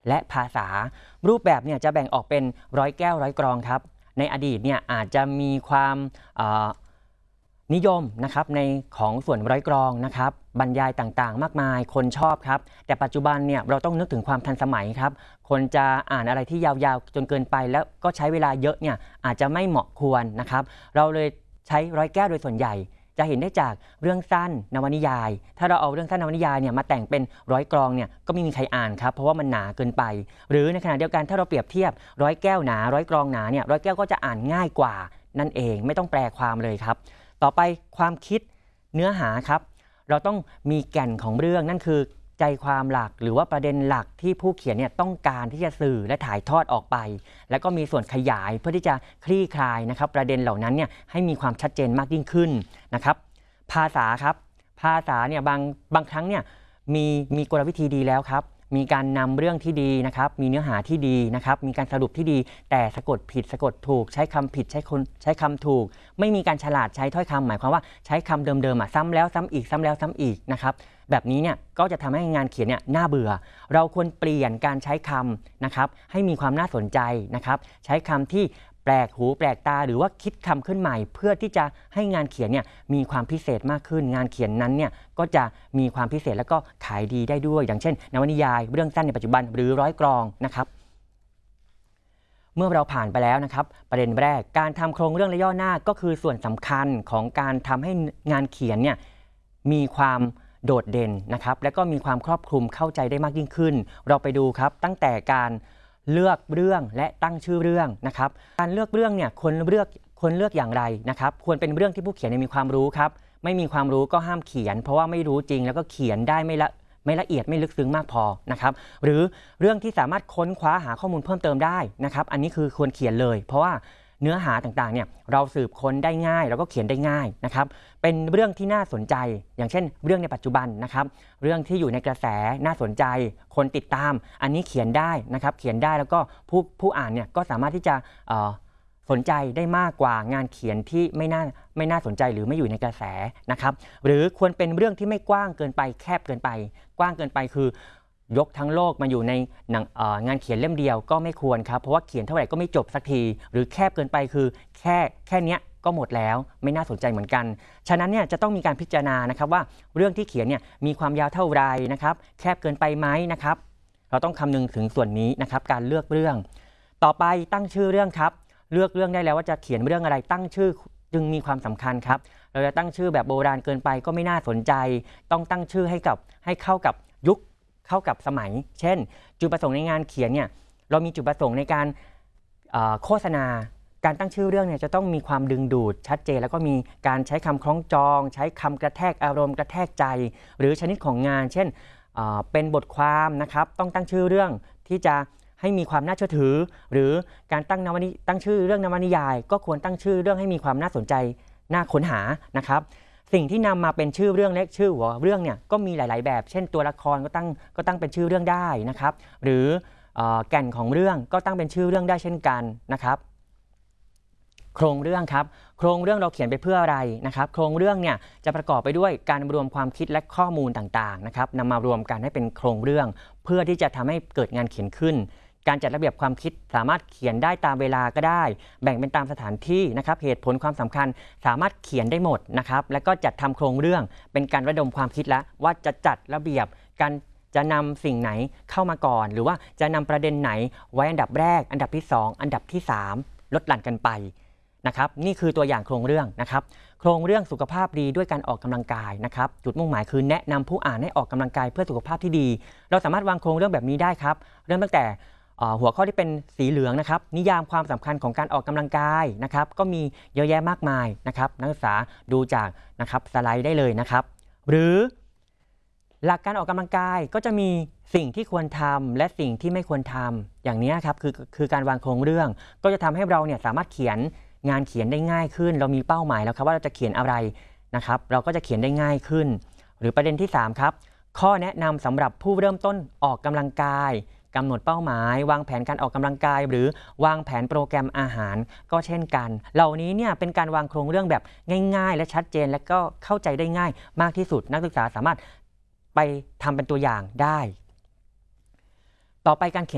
และภาษารูปแบบเนี่ยจะแบ่งออกเป็นร้อยแก้วร้อยกรองครับในอดีตเนี่ยอาจจะมีความนิยมนะครับในของส่วนร้อยกรองนะครับบรรยายต่างๆมากมายคนชอบครับแต่ปัจจุบันเนี่ยเราต้องนึกถึงความทันสมัยครับคนจะอ่านอะไรที่ยาวๆจนเกินไปแล้วก็ใช้เวลาเยอะเนี่ยอาจจะไม่เหมาะควรนะครับเราเลยใช้ร้อยแก้วโดยส่วนใหญ่จะเห็นได้จากเรื่องสั้นนวนิยายถ้าเราเอาเรื่องสั้นนวนิยายเนี่ยมาแต่งเป็นร้อยกรองเนี่ยก็ไม่มีใครอ่านครับเพราะว่ามันหนาเกินไปหรือในขณะเดียวกันถ้าเราเปรียบเทียบร้อยแก้วหนาร้อยกรองหนาเนี่ยร้อยแก้วก็จะอ่านง่ายกว่านั่นเองไม่ต้องแปลความเลยครับต่อไปความคิดเนื้อหาครับเราต้องมีแก่นของเรื่องนั่นคือใจความหลักหรือว่าประเด็นหลักที่ผู้เขียนเนี่ยต้องการที่จะสื่อและถ่ายทอดออกไปแล้วก็มีส่วนขยายเพื่อที่จะคลี่คลายนะครับประเด็นเหล่านั้นเนี่ยให้มีความชัดเจนมากยิ่งขึ้นนะครับภาษาครับภาษาเนี่ยบางครั้งเนี่ยมีกลวิธีดีแล้วครับมีการนำเรื่องที่ดีนะครับมีเนื้อหาที่ดีนะครับมีการสรุปที่ดีแต่สะกดผิดสะกดถูกใช้คำผิดใช้คำถูกไม่มีการฉลาดใช้ถ้อยคำหมายความว่าใช้คำเดิมๆซ้ำแล้วซ้ำอีกซ้ำแล้วซ้ำอีกนะครับแบบนี้เนี่ยก็จะทำให้งานเขียนเนี่ยน่าเบื่อเราควรเปลี่ยนการใช้คำนะครับให้มีความน่าสนใจนะครับใช้คำที่แปลกหูแปลกตาหรือว่าคิดคำขึ้นใหม่เพื่อที่จะให้งานเขียนเนี่ยมีความพิเศษมากขึ้นงานเขียนนั้นเนี่ยก็จะมีความพิเศษแล้วก็ขายดีได้ด้วยอย่างเช่นนวนิยายเรื่องสั้นในปัจจุบันหรือร้อยกรองนะครับเมื่อเราผ่านไปแล้วนะครับประเด็นแรกการทำโครงเรื่องและย่อหน้าก็คือส่วนสำคัญของการทำให้งานเขียนเนี่ยมีความโดดเด่นนะครับและก็มีความครอบคลุมเข้าใจได้มากยิ่งขึ้นเราไปดูครับตั้งแต่การเลือกเรื่องและตั้งชื่อเรื่องนะครับการเลือกเรื่องเนี่ยควรเลือกอย่างไรนะครับควรเป็นเรื่องที่ผู้เขียนมีความรู้ครับไม่มีความรู้ก็ห้ามเขียนเพราะว่าไม่รู้จริงแล้วก็เขียนได้ไม่ละเอียดไม่ลึกซึ้งมากพอนะครับหรือเรื่องที่สามารถค้นคว้าหาข้อมูลเพิ่มเติมได้นะครับอันนี้คือควรเขียนเลยเพราะว่าเนื้อหาต่างๆเนี่ยเราสืบค้นได้ง่ายแล้วก็เขียนได้ง่ายนะครับเป็นเรื่องที่น่าสนใจอย่างเช่นเรื่องในปัจจุบันนะครับเรื่องที่อยู่ในกระแสน่าสนใจคนติดตามอันนี้เขียนได้นะครับเขียนได้แล้วก็ผู้อ่านเนี่ยก็สามารถที่จะสนใจได้มากกว่างานเขียนที่ไม่น่าสนใจหรือไม่อยู่ในกระแสนะครับหรือควรเป็นเรื่องที่ไม่กว้างเกินไปแคบเกินไปกว้างเกินไปคือยกทั้งโลกมาอยู่ในงานเขียนเล่มเดียวก็ไม่ควรครับเพราะว่าเขียนเท่าไหร่ก็ไม่จบสักทีหรือแคบเกินไปคือแค่นี้ก็หมดแล้วไม่น่าสนใจเหมือนกันฉะนั้นเนี่ยจะต้องมีการพิจารณานะครับว่าเรื่องที่เขียนเนี่ยมีความยาวเท่าไรนะครับแคบเกินไปไหมนะครับเราต้องคำนึงถึงส่วนนี้นะครับการเลือกเรื่องต่อไปตั้งชื่อเรื่องครับเลือกเรื่องได้แล้วว่าจะเขียนเรื่องอะไรตั้งชื่อจึงมีความสำคัญครับเราจะตั้งชื่อแบบโบราณเกินไปก็ไม่น่าสนใจต้องตั้งชื่อให้เข้ากับยุคเข้ากับสมัยเช่นจุดประสงค์ในงานเขียนเนี่ยเรามีจุดประสงค์ในการโฆษณาการตั้งชื่อเรื่องเนี่ยจะต้องมีความดึงดูดชัดเจนแล้วก็มีการใช้คำคล้องจองใช้คำกระแทกอารมณ์กระแทกใจหรือชนิดของงานเช่นเป็นบทความนะครับต้องตั้งชื่อเรื่องที่จะให้มีความน่าเชื่อถือหรือการตั้งชื่อเรื่องนวนิยายก็ควรตั้งชื่อเรื่องให้มีความน่าสนใจน่าค้นหานะครับสิ่งที่นำมาเป็นชื่อเรื่องและชื่อหัวเรื่องเนี่ยก็มีหลายๆแบบเช่นตัวละครก็ตั้งเป็นชื่อเรื่องได้นะครับหรือแก่นของเรื่องก็ตั้งเป็นชื่อเรื่องได้เช่นกันนะครับโครงเรื่องครับโครงเรื่องเราเขียนไปเพื่ออะไรนะครับโครงเรื่องเนี่ยจะประกอบไปด้วยการรวมความคิดและข้อมูลต่างๆนะครับนำมารวมกันให้เป็นโครงเรื่องเพื่อที่จะทำให้เกิดงานเขียนขึ้นการจัดระเบียบความคิดสามารถเขียนได้ตามเวลาก็ได้แบ่งเป็นตามสถานที่นะครับเหตุผลความสำคัญสามารถเขียนได้หมดนะครับและก็จัดทำโครงเรื่องเป็นการระดมความคิดแล้วว่าจะจัดระเบียบการจะนำสิ่งไหนเข้ามาก่อนหรือว่าจะนำประเด็นไหนไว้อันดับแรกอันดับที่2อันดับที่3ลดหลั่นกันไปนะครับนี่คือตัวอย่างโครงเรื่องนะครับโครงเรื่องสุขภาพดีด้วยการออกกำลังกายนะครับจุดมุ่งหมายคือแนะนำผู้อ่านให้ออกกำลังกายเพื่อสุขภาพที่ดีเราสามารถวางโครงเรื่องแบบนี้ได้ครับเริ่มตั้งแต่หัวข้อที่เป็นสีเหลืองนะครับนิยามความสำคัญของการออกกำลังกายนะครับก็มีเยอะแยะมากมายนะครับนักศึกษาดูจากนะครับสไลด์ได้เลยนะครับหรือหลักการออกกำลังกายก็จะมีสิ่งที่ควรทำและสิ่งที่ไม่ควรทำอย่างนี้ครับคือการวางโครงเรื่องก็จะทำให้เราเนี่ยสามารถเขียนงานเขียนได้ง่ายขึ้นเรามีเป้าหมายแล้วครับว่าเราจะเขียนอะไรนะครับเราก็จะเขียนได้ง่ายขึ้นหรือประเด็นที่3ครับข้อแนะนำสำหรับผู้เริ่มต้นออกกำลังกายกำหนดเป้าหมายวางแผนการออกกำลังกายหรือวางแผนโปรแกรมอาหารก็เช่นกันเหล่านี้เนี่ยเป็นการวางโครงเรื่องแบบง่ายๆและชัดเจนและก็เข้าใจได้ง่ายมากที่สุดนักศึกษาสามารถไปทำเป็นตัวอย่างได้ต่อไปการเขียน